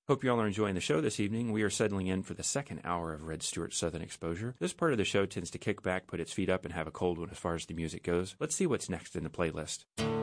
Hope you all are enjoying the show this evening. We are settling in for the second hour of Red Stewart's Southern Exposure. This part of the show tends to kick back, put its feet up, and have a cold one as far as the music goes. Let's see what's next in the playlist.